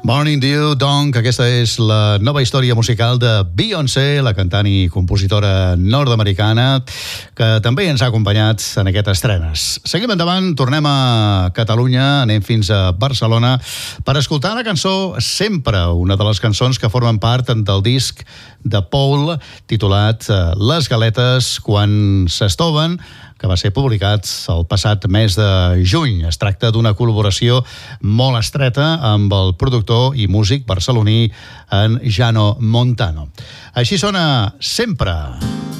Morning Dew, doncs, aquesta és la nova història musical de Beyoncé, la cantant i compositora nord-americana, que també ens ha acompanyat en aquestes estrenes. Seguim endavant, tornem a Catalunya, anem fins a Barcelona per escoltar la cançó Sempre, una de les cançons que formen part del disc de Paul, titulat Les Galetes quan s'estoven, que va ser publicat el passat mes de juny. Es tracta d'una col·laboració molt estreta amb el productor i músic barceloní en Jano Montano. Així sona Sempre.